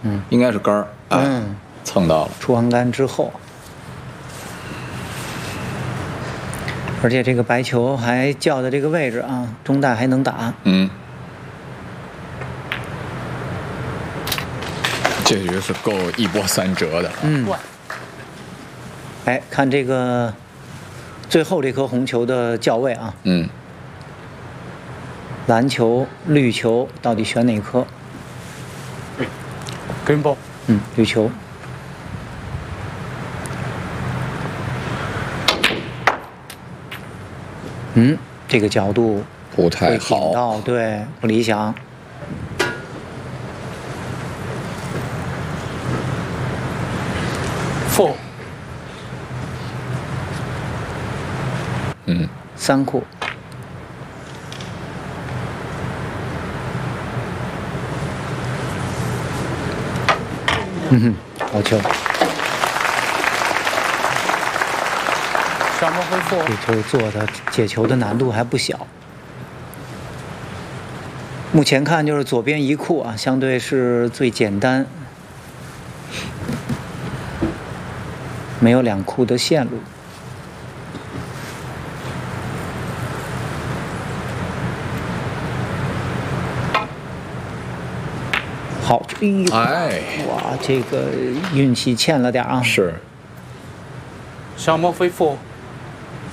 应该是杆儿，蹭到了， 出完杆之后，而且这个白球还叫的这个位置啊，中带还能打。 这局是够一波三折的。 哎，看这个最后这颗红球的校位啊。蓝球、绿球到底选哪颗 ？Green ball。 绿球。这个角度不太好， 对，不理想。 4。 3库。好球。 双方恢复。 这球做的解球的难度还不小。目前看就是左边一库啊，相对是最简单，没有2库的线路。好，哇，这个运气欠了点啊。 是。 双方恢复。